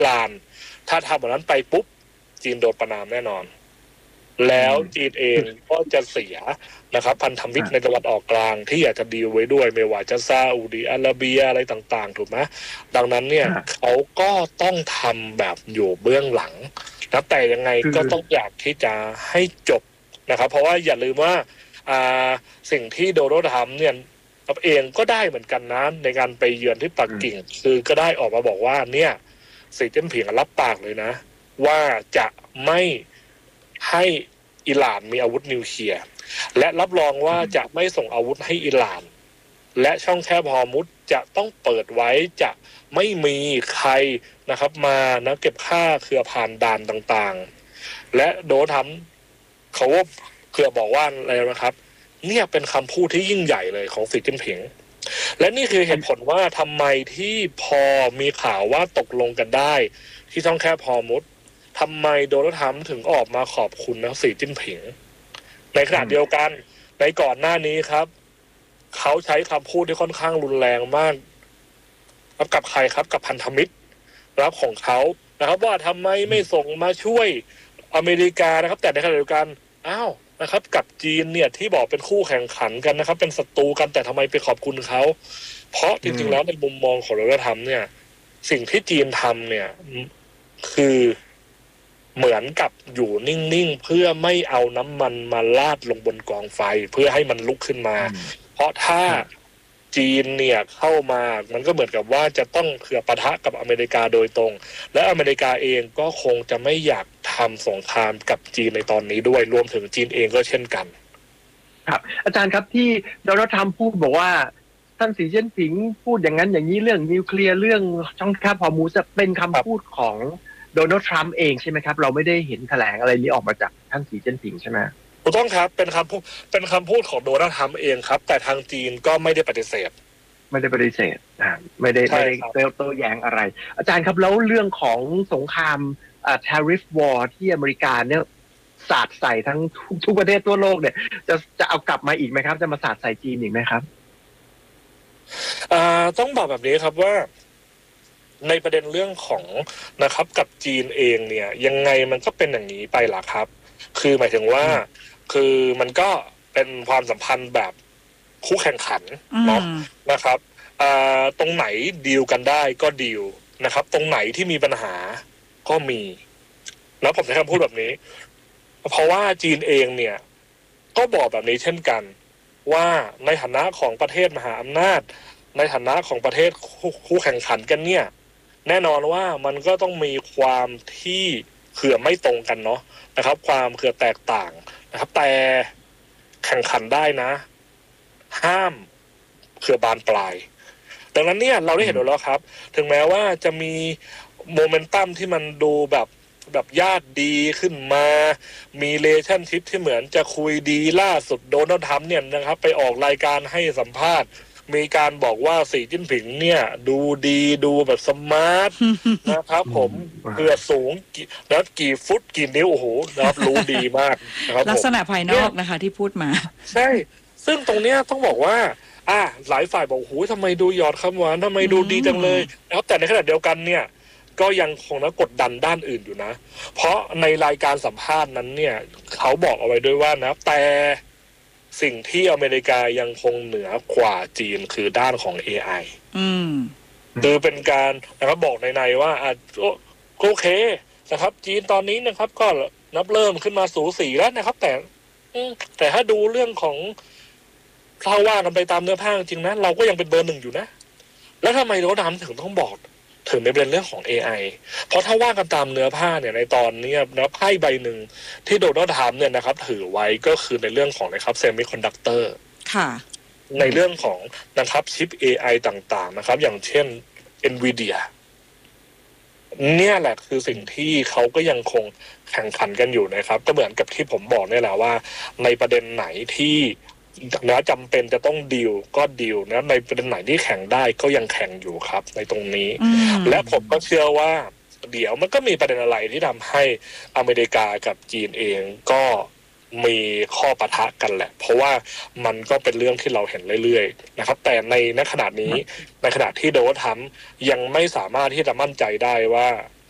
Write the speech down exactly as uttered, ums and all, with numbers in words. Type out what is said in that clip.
ลานถ้าทำแบบนั้นไปปุ๊บจีนโดนประณามแน่นอนแล้วจีนเองก็จะเสียนะครับพันธมิตรในตะวันออกกลางที่อยากจะดีลไว้ด้วยไม่ว่าจะซาอุดิอาระเบียอะไรต่างๆถูกไหมดังนั้นเนี่ยเขาก็ต้องทำแบบอยู่เบื้องหลังนะแต่ยังไงก็ต้องอยากที่จะให้จบนะครับเพราะว่าอย่าลืมว่าอ่าสิ่งที่โดนัลด์ทรัมป์เนี่ยเองก็ได้เหมือนกันนะในการไปเยือนที่ปักกิ่งคือก็ได้ออกมาบอกว่าเนี่ยสีจิ้นผิงรับปากเลยนะว่าจะไม่ให้อิหร่านมีอาวุธนิวเคลียร์และรับรองว่าจะไม่ส่งอาวุธให้อิหร่านและช่องแคบฮอร์มุซจะต้องเปิดไว้จะไม่มีใครนะครับมานะเก็บค่าเครือผ่านด่านต่างๆและโดนทำเขาว่าเครือบอกว่าอะไรนะครับเนี่ยเป็นคำพูดที่ยิ่งใหญ่เลยของสีจิ้นผิงและนี่คือเหตุผลว่าทำไมที่พอมีข่าวว่าตกลงกันได้ที่ช่องแคบฮอร์มุซทำไมโดนัลด์ทรัมป์ถึงออกมาขอบคุณนะสีจิ้นผิงในขณะเดียวกันในก่อนหน้านี้ครับเขาใช้คำพูดที่ค่อนข้างรุนแรงมากกับใครครับกับพันธมิตรรับของเขานะครับว่าทำไมไม่ส่งมาช่วยอเมริกานะครับแต่ในขณะเดียวกันอ้าวนะครับกับจีนเนี่ยที่บอกเป็นคู่แข่งขันกันนะครับเป็นศัตรูกันแต่ทำไมไปขอบคุณเขาเพราะจริงๆแล้วในมุมมองของโดนัลด์ทรัมป์เนี่ยสิ่งที่จีนทำเนี่ยคือเหมือนกับอยู่นิ่งๆเพื่อไม่เอาน้ำมันมาลาดลงบนกองไฟเพื่อให้มันลุกขึ้นมาเพราะถ้าจีนเนี่ยเข้ามามันก็เหมือนกับว่าจะต้องเผื่อปะทะกับอเมริกาโดยตรงและอเมริกาเองก็คงจะไม่อยากทำสงครามกับจีนในตอนนี้ด้วยรวมถึงจีนเองก็เช่นกันครับอาจารย์ครับที่โดนัลด์ทรัมป์พูดบอกว่าท่านสีจิ้นผิงพูดอย่างนั้นอย่างนี้เรื่องนิวเคลียร์เรื่องช่องแคบฮอร์มุซจะเป็นคำพูดของโดนัลด์ทรัมป์เองใช่ไหมครับเราไม่ได้เห็นแถลงอะไรนี้ออกมาจากท่านสีจิ้นผิงใช่ไหมถูกต้องครับเป็นคำพูดเป็นคำพูดของโดนัลด์ทรัมป์เองครับแต่ทางจีนก็ไม่ได้ปฏิเสธไม่ได้ปฏิเสธอ่าไม่ได้ไม่ได้โต้แย้งอะไรอาจารย์ครับแล้วเรื่องของสงครามอ่า tariff war ที่อเมริกาเนี่ยสาดใส่ทั้งทุกประเทศทั่วโลกเนี่ยจะจะเอากลับมาอีกไหมครับจะมาสาดใส่จีนอีกไหมครับอ่าต้องบอกแบบนี้ครับว่าในประเด็นเรื่องของนะครับกับจีนเองเนี่ยยังไงมันก็เป็นอย่างนี้ไปล่ะครับคือหมายถึงว่าคือมันก็เป็นความสัมพันธ์แบบคู่แข่งขันเนาะนะครับอ่าตรงไหนดีลกันได้ก็ดีลนะครับตรงไหนที่มีปัญหาก็มีแล้วผมใช้คำพูดแบบนี้เพราะว่าจีนเองเนี่ยก็บอกแบบนี้เช่นกันว่าในฐานะของประเทศมหาอำนาจในฐานะของประเทศคู่แข่งขันกันเนี่ยแน่นอนว่ามันก็ต้องมีความที่เขื่อไม่ตรงกันเนาะนะครับความเขื่อแตกต่างนะครับแต่แข่งขันได้นะห้ามเขื่อบานปลายดังนั้นเนี่ยเราได้เห็นแล้วครับถึงแม้ว่าจะมีโมเมนตัมที่มันดูแบบแบบญาติดีขึ้นมามีเลชั่นชิพที่เหมือนจะคุยดีล่าสุดโดนัลด์ทรัมป์เนี่ยนะครับไปออกรายการให้สัมภาษณ์มีการบอกว่าสีจิ้นผิงเนี่ยดูดีดูแบบสมาร์ทนะครับผมเกือสูงนะกี่ฟุตกี่นิ้วโอ้โหนะครับรู้ดีมากนะครับลักษณะภายนอกนะคะที่พูดมาใช่ซึ่งตรงเนี้ยต้องบอกว่าอ่ะหลายฝ่ายบอกโอ้โหทำไมดูหยอดคำหวานทำไมดูดีจังเลยนะครับแต่ในขณะเดียวกันเนี่ยก็ยังคงนะกดดันด้านอื่นอยู่นะเพราะในรายการสัมภาษณ์นั้นเนี่ยเขาบอกเอาไว้ด้วยว่านะแต่สิ่งที่อเมริกายังคงเหนือกว่าจีนคือด้านของ เอ ไออืมคือเป็นการนะครับบอกในๆว่าอ่ะโอเคนะครับจีนตอนนี้นะครับก็นับเริ่มขึ้นมาสูสีแล้วนะครับแต่แต่ถ้าดูเรื่องของถ้าว่ากันไปตามเนื้อผ้าจริงนะเราก็ยังเป็นเบอร์หนึ่งอยู่นะแล้วทำไมโดนัลด์ทรัมป์ถึงต้องบอกถึงในประเด็นเรื่องของ เอ ไอ เพราะถ้าว่ากันตามเนื้อผ้าเนี่ยในตอนนี้นะไพ่ใบหนึ่งที่โดนัลด์ทรัมป์เนี่ยนะครับถือไว้ก็คือในเรื่องของนะครับเซมิคอนดักเตอร์ค่ะในเรื่องของนะครับชิป เอ ไอ ต่างๆนะครับอย่างเช่น Nvidia เนี่ยแหละคือสิ่งที่เขาก็ยังคงแข่งขันกันอยู่นะครับก็เหมือนกับที่ผมบอกนี่แหละว่าในประเด็นไหนที่นะจำเป็นจะต้องดีลก็ดีลนะในประเด็นไหนที่แข่งได้ก็ยังแข่งอยู่ครับในตรงนี้และผมก็เชื่อว่าเดี๋ยวมันก็มีประเด็นอะไรที่ทำให้อเมริกากับจีนเองก็มีข้อปะทะกันแหละเพราะว่ามันก็เป็นเรื่องที่เราเห็นเรื่อยๆนะครับแต่ในณขณะนี้ในขณะที่โดนัลด์ทรัมป์ยังไม่สามารถที่จะมั่นใจได้ว่า